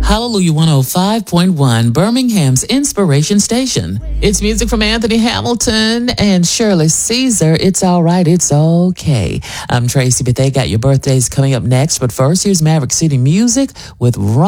Hallelujah 105.1, Birmingham's Inspiration Station. It's music from Anthony Hamilton and Shirley Caesar. It's all right, it's okay. I'm Tracy, but they got your birthdays coming up next. But first, here's Maverick City Music with Ron.